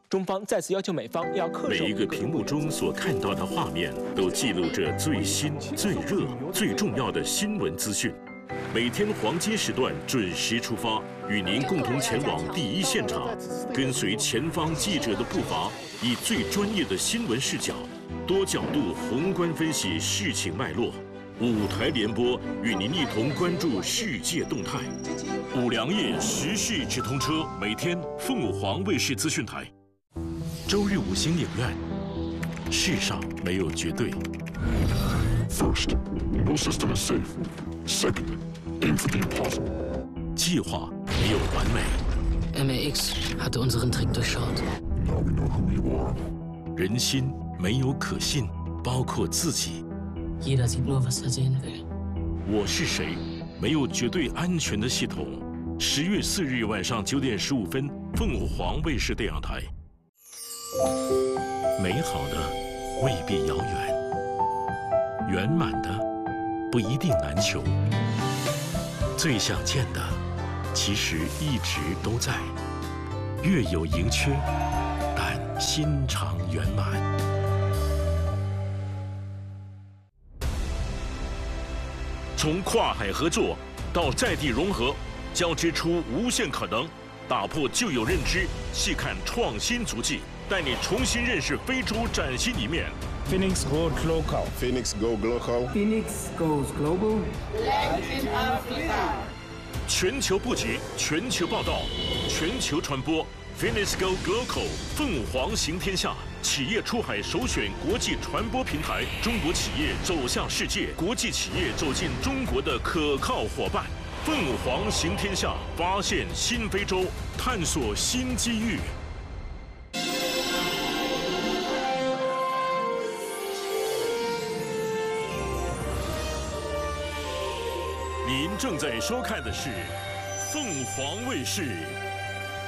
中方再次要求美方要恪守每一个屏幕中所看到的画面，都记录着最新、最热、最重要的新闻资讯。每天黄金时段准时出发，与您共同前往第一现场，跟随前方记者的步伐，以最专业的新闻视角，多角度宏观分析事情脉络。5台联播与您一同关注世界动态。5粮液时事直通车，每天凤凰卫视资讯台。周日5星影院，世上没有绝对。 First, no system is safe. Second, aim for the impossible. 计划没有完美。 MAX hatte unseren Trick durchschaut. Now we know who you are. 人心没有可信，包括自己。 Jeder sieht nur, was er sehen will. 我是谁？没有绝对安全的系统。10月4日晚上9点15分，凤凰卫视电视台。美好的未必遥远，圆满的不一定难求。最想见的，其实一直都在。月有盈缺，但心常圆满。 从跨海合作到在地融合，交织出无限可能，打破旧有认知，细看创新足迹，带你重新认识非洲崭新一面。 Phoenix Go Global. Phoenix Go Global. Phoenix goes global. Latin Africa. 全球布局，全球报道，全球传播。Phoenix Go Global， 凤凰行天下。 企业出海首选国际传播平台，中国企业走向世界，国际企业走进中国的可靠伙伴。凤凰行天下，发现新非洲，探索新机遇。您正在收看的是凤凰卫视